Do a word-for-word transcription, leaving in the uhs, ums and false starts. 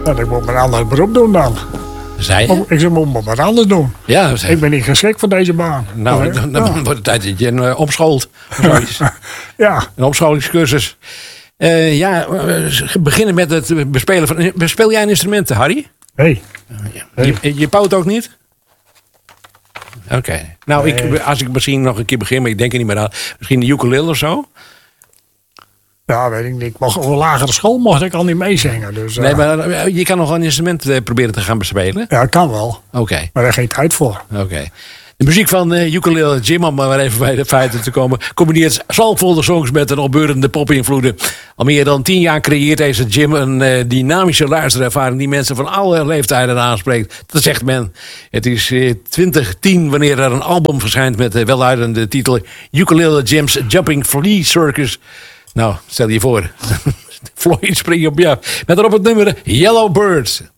Nou, ik moet maar een ander beroep doen dan. Zei je? Ik zeg, moet maar wat anders doen. Ja, zei... Ik ben niet geschikt voor deze baan. Nou, ja. dan, dan ja. wordt het tijd dat je een uh, omschoolt. Ja. Een omscholingscursus. Uh, ja, uh, beginnen met het bespelen van... Bespeel jij instrumenten, Harry? Nee. nee. Je, je poot ook niet? Oké. Okay. Nou, nee. ik, als ik misschien nog een keer begin, maar ik denk er niet meer aan. Misschien de ukulele of zo? Ja, weet ik niet. Ik mocht, op een lagere school mocht ik al niet meezingen. Dus, uh... Nee, maar je kan nog een instrument uh, proberen te gaan bespelen? Ja, kan wel. Oké. Okay. Maar daar geen tijd voor. Oké. Okay. De muziek van uh, ukulele Jim, om maar even bij de feiten te komen, combineert zalmvolle songs met een opbeurende pop-invloeden. Al meer dan tien jaar creëert deze Jim een uh, dynamische luisterervaring die mensen van alle leeftijden aanspreekt. Dat zegt men. Het is uh, twintig tien wanneer er een album verschijnt met de welluidende titel Ukulele Jim's Jumping Flea Circus. Nou, stel je voor. Floyd springt op jou. Met erop het nummer Yellow Birds.